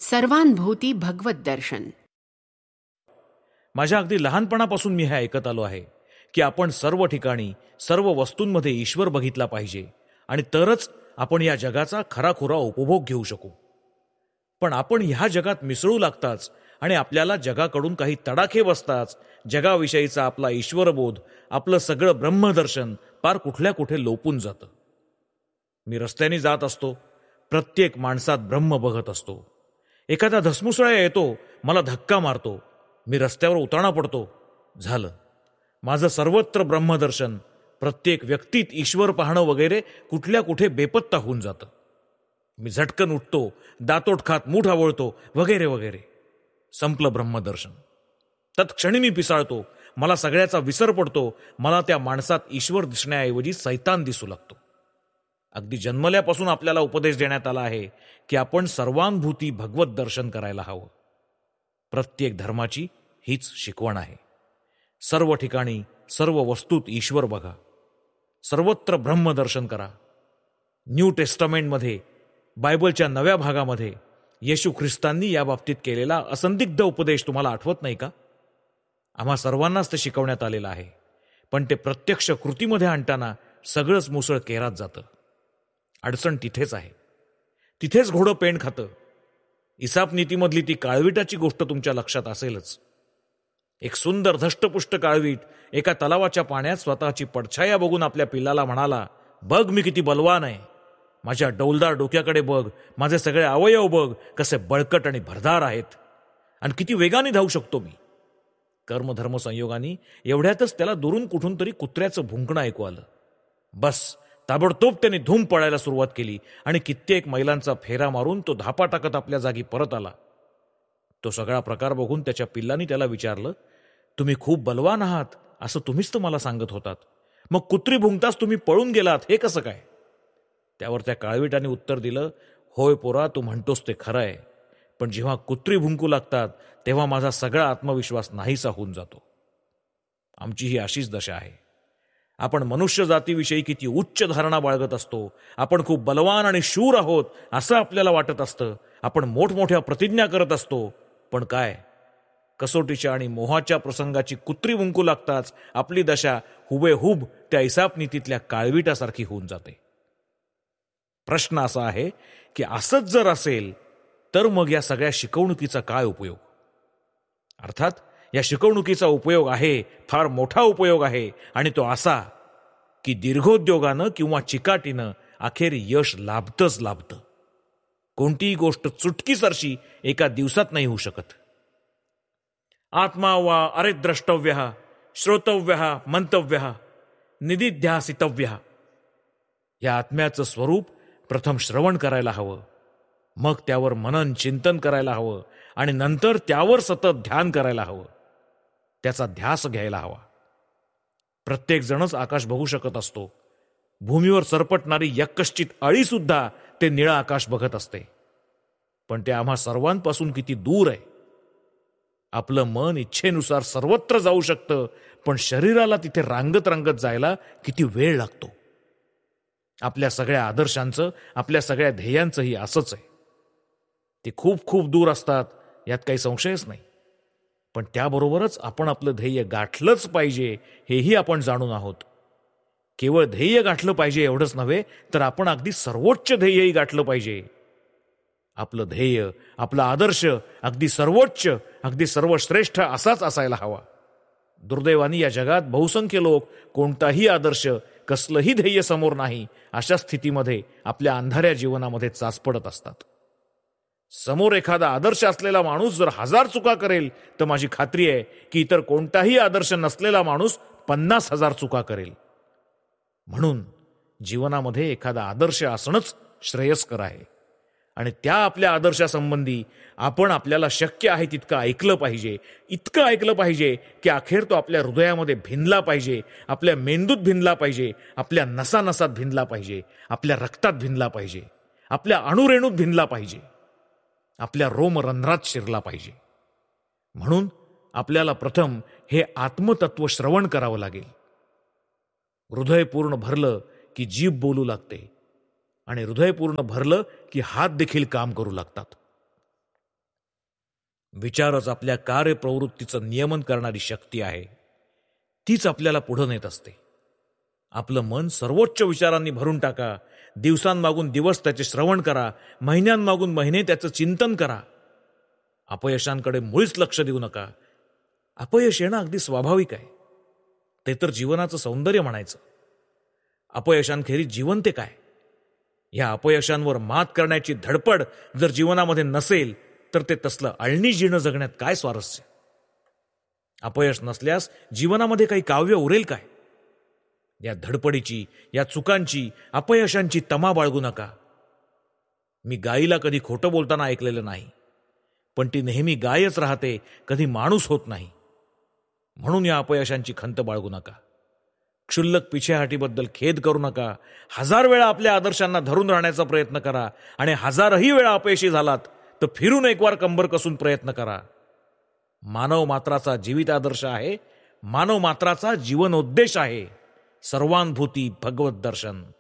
सर्वांभूती भगवत दर्शन. माझ्या अगदी लहानपणापासून मी हे ऐकत आलो आहे की आपण सर्व ठिकाणी सर्व वस्तूंमध्ये ईश्वर बघितला पाहिजे आणि तरच आपण या जगाचा खराखुरा उपभोग घेऊ शकू. पण आपण ह्या जगात मिसळू लागताच आणि आपल्याला जगाकडून काही तडाखे बसताच जगाविषयीचा आपला ईश्वरबोध, आपलं सगळं ब्रह्मदर्शन पार कुठल्या कुठे लोपून जातं. मी रस्त्याने जात असतो, प्रत्येक माणसात ब्रह्म बघत असतो. एखादा धसमुसळा येतो, मला धक्का मारतो, मी रस्त्यावर उतरणा पडतो. झालं, माझं सर्वत्र ब्रह्मदर्शन, प्रत्येक व्यक्तीत ईश्वर पाहणं वगैरे कुठल्या कुठे बेपत्ता होऊन जातं. मी झटकन उठतो, दातोट खात मूठ आवळतो वगैरे वगैरे. संपलं ब्रह्मदर्शन. तत्क्षणी मी पिसाळतो, मला सगळ्याचा विसर पडतो. मला त्या माणसात ईश्वर दिसण्याऐवजी सैतान दिसू लागतो. अगदी जन्मल्यापासून आपल्याला उपदेश देण्यात आला आहे की आपण सर्वांभूती भगवत दर्शन करायला हवं. प्रत्येक धर्माची हीच शिकवण आहे. सर्व ठिकाणी सर्व वस्तूत ईश्वर बघा, सर्वत्र ब्रह्मदर्शन करा. न्यू टेस्टामेंटमध्ये, बायबलच्या नव्या भागामध्ये येशू ख्रिस्तांनी या बाबतीत केलेला असंदिग्ध उपदेश तुम्हाला आठवत नाही का? आम्हा सर्वांनाच ते शिकवण्यात आलेलं आहे, पण ते प्रत्यक्ष कृतीमध्ये आणताना सगळंच मुसळ केरात जातं. अडचण तिथेच आहे. तिथेच घोडं पेंड खातं. इसाप नीतीमधली ती काळविटाची गोष्ट तुमच्या लक्षात असेलच. एक सुंदर धष्टपुष्ट काळवीट एका तलावाच्या पाण्यात स्वतःची पडछाया बघून आपल्या पिल्लाला म्हणाला, बघ मी किती बलवान आहे, माझ्या डौलदार डोक्याकडे बघ, माझे सगळे अवयव बघ कसे बळकट आणि भरदार आहेत, आणि किती वेगाने धावू शकतो मी. कर्मधर्म संयोगाने एवढ्यातच त्याला दुरून कुठून तरी कुत्र्याचं भुंकणं ऐकू आलं. बस, ताबडतोब त्याने धूम पळायला सुरुवात केली आणि कित्येक मैलांचा फेरा मारून तो धापा टाकत आपल्या जागी परत आला. तो सगळा प्रकार बघून त्याच्या पिल्लांनी त्याला विचारलं, तुम्ही खूप बलवान आहात असं तुम्हीच तर मला सांगत होतात, मग कुत्री भुंकताच तुम्ही पळून गेलात, हे कसं काय? त्यावर त्या काळविटाने उत्तर दिलं, होय पोरा, तू म्हणतोस ते खरं आहे, पण जेव्हा कुत्री भुंकू लागतात तेव्हा माझा सगळा आत्मविश्वास नाहीसा होऊन जातो. आमची ही अशीच दशा आहे. आपण मनुष्य जातीविषयी किती उच्च धारणा बाळगत असतो. आपण खूप बलवान आणि शूर आहोत असं आपल्याला वाटत असतं. आपण मोठमोठ्या प्रतिज्ञा करत असतो, पण काय, कसोटीच्या आणि मोहाच्या प्रसंगाची कुत्री भुंकू लागताच आपली दशा हुबेहूब त्या इसाप नीतीतल्या काळविटासारखी होऊन जाते. प्रश्न असा आहे की असंच जर असेल तर मग या सगळ्या शिकवणुकीचा काय उपयोग? अर्थात या शिकवणुकीचा उपयोग आहे, फार मोठा उपयोग आहे, आणि तो असा की दीर्घोद्योगानं किंवा चिकाटीनं अखेर यश लाभतंच लाभतं. कोणतीही गोष्ट चुटकीसरशी एका दिवसात नाही होऊ शकत. आत्मा वा अरे द्रष्टव्य श्रोतव्य मंतव्य निदिध्यासितव्य. या आत्म्याचं स्वरूप प्रथम श्रवण करायला हवं, मग त्यावर मनन चिंतन करायला हवं, आणि नंतर त्यावर सतत ध्यान करायला हवं, त्याचा ध्यास घ्यायला हवा. प्रत्येक जणच आकाश बघू शकत असतो. भूमीवर सरपटणारी यक्कश्चित अळी सुद्धा ते निळं आकाश बघत असते, पण ते आम्हा सर्वांपासून किती दूर आहे. आपलं मन इच्छेनुसार सर्वत्र जाऊ शकतं, पण शरीराला तिथे रांगत रांगत जायला किती वेळ लागतो. आपल्या सगळ्या आदर्शांचं, आपल्या सगळ्या ध्येयांचंही असंच आहे. ते खूप खूप दूर असतात, यात काही संशयच नाही. पण त्याबरोबरच आपण आपलं ध्येय गाठलंच पाहिजे हेही आपण जाणून आहोत. केवळ ध्येय गाठलं पाहिजे एवढंच नव्हे, तर आपण अगदी सर्वोच्च ध्येयही गाठलं पाहिजे. आपलं ध्येय, आपला आदर्श अगदी सर्वोच्च, अगदी सर्वश्रेष्ठ असाच असायला हवा. दुर्दैवाने या जगात बहुसंख्य लोक कोणताही आदर्श, कसलंही ध्येय समोर नाही अशा स्थितीमध्ये आपल्या अंधाऱ्या जीवनामध्ये चाचपडत असतात. समोर एखादा आदर्श असलेला माणूस जर 1000 चुका करेल तर माझी खात्री आहे की इतर कोणताही आदर्श नसलेला माणूस 50,000 चुका करेल. म्हणून जीवनामध्ये एखादा आदर्श असणंच श्रेयस्कर आहे, आणि त्या आपल्या आदर्शासंबंधी आपण आपल्याला शक्य आहे तितकं ऐकलं पाहिजे. इतकं ऐकलं पाहिजे की अखेर तो आपल्या हृदयामध्ये भिनला पाहिजे, आपल्या मेंदूत भिनला पाहिजे, आपल्या नसानसात भिनला पाहिजे, आपल्या रक्तात भिनला पाहिजे, आपल्या अणुरेणूत भिनला पाहिजे, आपल्या रोमरंध्रात शिरला पाहिजे. म्हणून आपल्याला प्रथम हे आत्मतत्व श्रवण करावं लागेल. हृदय पूर्ण भरलं की जीभ बोलू लागते, आणि हृदय पूर्ण भरलं की हात देखील काम करू लागतात. विचारच आपल्या कार्यप्रवृत्तीचं नियमन करणारी शक्ती आहे. तीच आपल्याला पुढे नेत असते. आपलं मन सर्वोच्च विचारांनी भरून टाका. दिवसांमागून दिवस त्याचे श्रवण करा. महिन्यांमागून महिने त्याचं चिंतन करा. अपयशांकडे मुळीच लक्ष देऊ नका. अपयश येणं अगदी स्वाभाविक आहे. ते तर जीवनाचं सौंदर्य म्हणायचं. अपयशांखेरीज जीवन ते काय? या अपयशांवर मात करण्याची धडपड जर जीवनामध्ये नसेल तर ते तसलं अळणी जीणं जगण्यात काय स्वारस्य? अपयश नसल्यास जीवनामध्ये काही काव्य उरेल काय? या धडपडीची, या चुकांची, अपयशांची तमा बाळगू नका. मी गायीला कधी खोटं बोलताना ऐकलेलं नाही, पण ती नेहमी गायच राहते, कधी माणूस होत नाही. म्हणून या अपयशांची खंत बाळगू नका. क्षुल्लक पिछेहाटीबद्दल खेद करू नका. 1000 वेळा आपल्या आदर्शांना धरून राहण्याचा प्रयत्न करा आणि 1000ही वेळा अपयशी झालात तर फिरून एक वार कंबर कसून प्रयत्न करा. मानव मात्राचा जीवित आदर्श आहे. मानव मात्राचा जीवनोद्देश आहे. सर्वानुभूती भगवत दर्शन.